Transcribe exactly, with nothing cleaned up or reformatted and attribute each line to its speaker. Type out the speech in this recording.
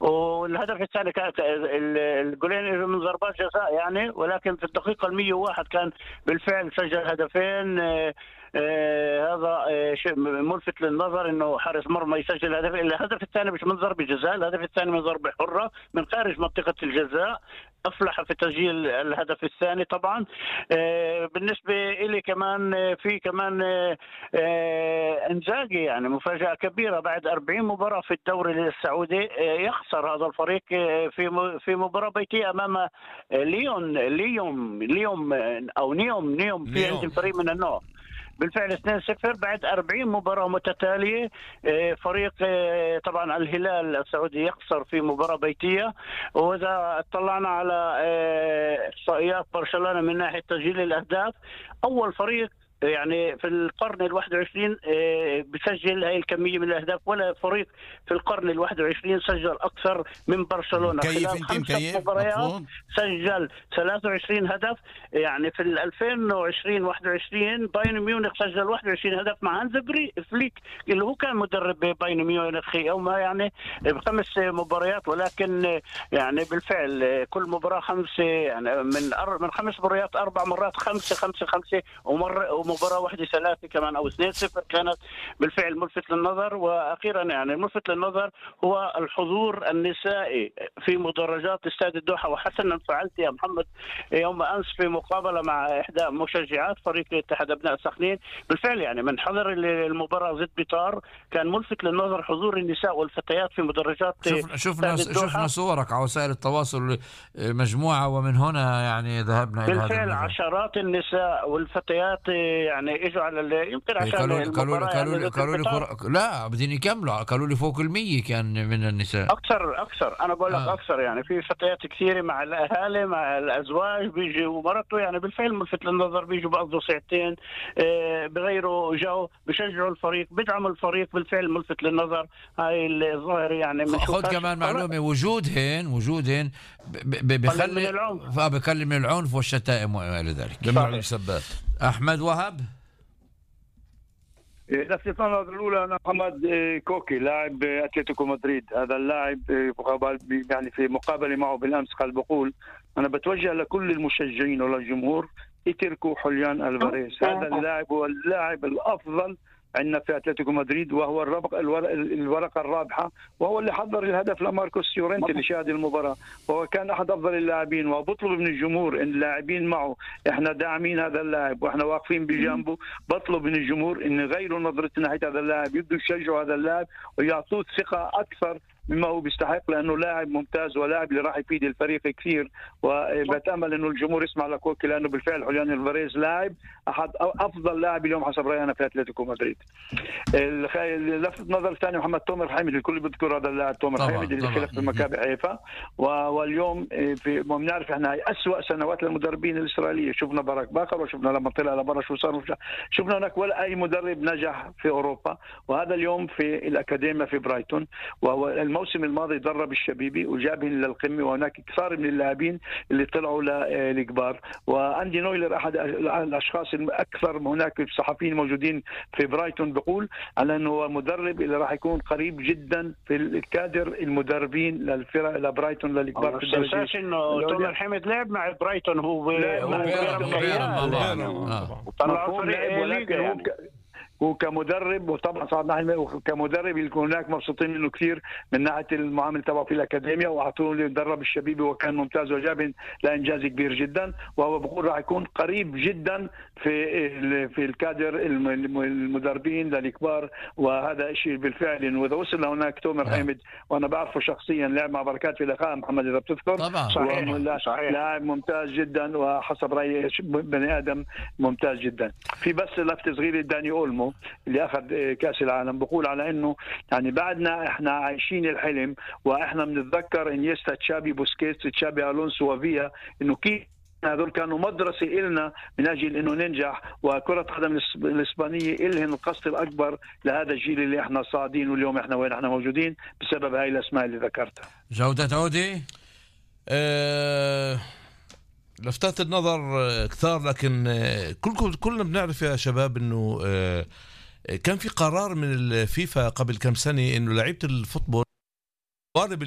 Speaker 1: والهدف الثاني كانت الجولين من ضربات جزاء يعني، ولكن في الدقيقة المية وواحد كان بالفعل سجل هدفين. آه آه هذا آه شيء ملفت للنظر انه حارس مرمى يسجل هدف. الهدف الثاني مش من ضربة جزاء، الهدف الثاني من ضربة حرة من خارج منطقة الجزاء، أفلح في تسجيل الهدف الثاني طبعا. آه بالنسبة إلي كمان آه في كمان آه آه انزاجي، يعني مفاجأة كبيرة بعد أربعين مباراة في الدوري السعودي آه يخسر هذا الفريق آه في في مباراة بيتية أمام آه ليون ليوم ليوم أو نيوم نيوم في عندهم فريق من النوع بالفعل اثنين صفر بعد أربعين مباراة متتالية. فريق طبعا الهلال السعودي يخسر في مباراة بيتية. وإذا اطلعنا على إحصائيات برشلونة من ناحية تسجيل الأهداف، أول فريق يعني في القرن الواحد والعشرين بسجل هاي الكمية من الأهداف، ولا فريق في القرن الواحد والعشرين سجل أكثر من برشلونة. خلال خمسة مباريات سجل ثلاثة وعشرين هدف. يعني في ألفين وعشرين واحد وعشرين بايرن ميونخ سجل واحد وعشرين هدف مع هانز فليك اللي هو كان مدرب بايرن ميونخ يومها، يعني بخمس مباريات. ولكن يعني بالفعل كل مباراة خمسة، يعني من من خمس مباريات أربع مرات خمسة خمسة خمسة، ومرة مباراة واحدة ثلاثة كمان أو اثنين صفر، كانت بالفعل ملفت للنظر. وأخيرا يعني الملفت للنظر هو الحضور النسائي في مدرجات استاد الدوحة. وحسنا فعلت يا محمد يوم أمس في مقابلة مع إحدى مشجعات فريق اتحاد أبناء سخنين، بالفعل يعني من حضر المباراة ضد بيطار كان ملفت للنظر حضور النساء والفتيات في مدرجات
Speaker 2: شفنا شفنا, شفنا صورك على وسائل التواصل مجموعة، ومن هنا يعني ذهبنا إلى هذا
Speaker 1: بالفعل عشرات النساء والفتيات يعني اجوا على يمكن عشان
Speaker 2: قالوا قالوا قالوا
Speaker 1: يعني
Speaker 2: قالوا لي فر... لا بدين يكملوا، قالوا لي فوق المية كان من النساء.
Speaker 1: اكثر اكثر انا بقول لك آه. اكثر، يعني في فتيات كثيره مع الاهالي مع الازواج بيجوا مرته، يعني بالفعل ملفت للنظر، بيجوا بقضوا ساعتين آه بغيروا جو، بشجعوا الفريق، بدعموا الفريق، بالفعل ملفت للنظر. هاي الظاهر يعني
Speaker 2: خذ كمان معلومه، وجودهن وجودهن بخلي بقلل من العنف والشتائم والى ذلك.
Speaker 3: جمع المسبات.
Speaker 2: احمد وهب
Speaker 4: لفتت النظر الأولى أنا محمد كوكي لاعب أتلتيكو مدريد. هذا اللاعب يعني في مقابلة معه بالأمس قال بقول أنا بتوجه لكل المشجعين وللجمهور اتركوا حوليان ألفاريز. هذا اللاعب هو اللاعب الأفضل عندنا في أتلتيكو مدريد، وهو الربق الورقة الرابحة، وهو اللي حضر الهدف لماركوس يورنتي اللي شاهد المباراة، وهو كان أحد أفضل اللاعبين. وبطلب من الجمهور إن اللاعبين معه، إحنا داعمين هذا اللاعب وإحنا واقفين بجانبه، بطلب من الجمهور إن يغيروا نظرتنا ناحية هذا اللاعب، يبدوا يشجعوا هذا اللاعب ويعطوه ثقة أكثر مما هو بيستحق، لأنه لاعب ممتاز ولاعب اللي راح يفيد الفريق كثير. وبتأمل إنه الجمهور يسمع لكوكي، لأنه بالفعل حوليان ألفاريز لاعب أحد أفضل لاعب اليوم حسب رأيي أنا في أتلتيكو مدريد. لفت نظر ثاني محمد تومر حامد، الكل بيذكر هذا اللاعب تومر حامد اللي خلف في مكابي حيفا. واليوم في بنعرف احنا هي أسوأ سنوات للمدربين الإسرائيليين، شفنا باراك باكر وشفنا لما طلع لبرا شو صار، شفنا هناك ولا أي مدرب نجح في أوروبا. وهذا اليوم في الأكاديمية في برايتون، وهو الموسم الماضي درب الشبيبي وجابهم للقمة، وهناك كثار من اللاعبين اللي طلعوا للكبار. وأندي نويلر أحد الأشخاص الأكثر هناك الصحفيين موجودين في برايتون بيقول على أنه هو مدرب اللي راح يكون قريب جدا في الكادر المدربين للفرق لبرايتون للكبار.
Speaker 1: في الدرجة إنه تومر حمد لعب مع برايتون، هو
Speaker 4: طلعوا فريق ولكن وكمدرب، وطبعا صعدنا كمدرب يكون هناك مبسوطين منه كثير من ناحيه المعامله تبعه في الاكاديميه، واعطوه له يدرب الشبيبي وكان ممتاز وجاب لانجاز كبير جدا. وهو بقول راح يكون قريب جدا في في الكادر المدربين للكبار، وهذا شيء بالفعل. واذا وصل لهناك تومر حامد وانا بعرفه شخصيا، لعب مع بركات في لقاء محمد اذا بتذكر
Speaker 2: طبعا
Speaker 1: صحيح. صحيح
Speaker 4: لاعب ممتاز جدا، وحسب رايي بني ادم ممتاز جدا. في بس لفت صغيره داني اولمو اللي اخذ كاس العالم، بقول على انه يعني بعدنا احنا عايشين الحلم، واحنا بنتذكر انيستا تشابي بوسكيتس تشابي الونسو وفيا، انه كيف هذول كانوا مدرسه إلنا من اجل انه ننجح. وكره القدم الاسبانيه إلهن القصد الاكبر لهذا الجيل اللي احنا صاعدين، واليوم احنا وين احنا موجودين بسبب هاي الاسماء اللي ذكرتها.
Speaker 2: جودة عودي
Speaker 3: أه... لفتات النظر كثار، لكن كلكم كلنا بنعرف يا شباب انه كان في قرار من الفيفا قبل كم سنة انه لعيبة الفوتبول